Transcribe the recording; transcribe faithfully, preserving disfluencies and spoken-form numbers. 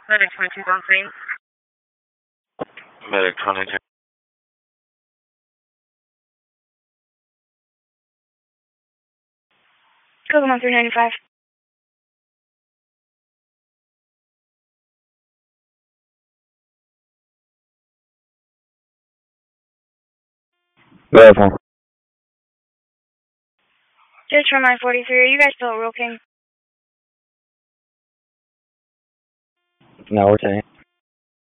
Medic twenty-two on scene. Medic twenty-two. Kokomo three ninety-five. Verify. Just from I forty-three, are you guys still at Real King? No, we're taking.